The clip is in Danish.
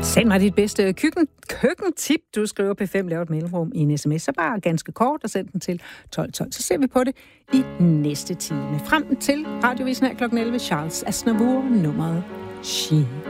Send mig dit bedste køkkentip. Du skriver P5, laver et mellemrum i en sms, så bare ganske kort og send den til 1212. Så ser vi på det i næste time. Frem til radiovisen her kl. 11. Charles Aznavour, nummeret She.